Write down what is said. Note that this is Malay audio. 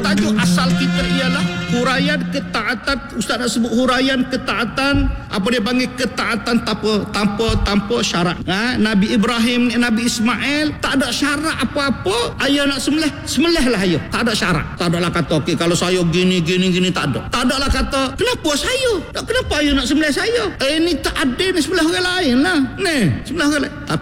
tajuk asal kita ialah huraian ketaatan. Ustaz nak sebut huraian ketaatan, apa dia panggil, ketaatan tanpa syarat. Nabi Ibrahim, Nabi Ismail tak ada syarat apa-apa. Ayah nak sembelih lah ayah. Tak ada syarat. Tak adalah kata okey kalau saya gini tak ada. Tak adalah kata kenapa saya? Kenapa ayah nak sembelih saya? Ini tak adil ni, sebelah orang lain lah. Ni sebelah orang lain.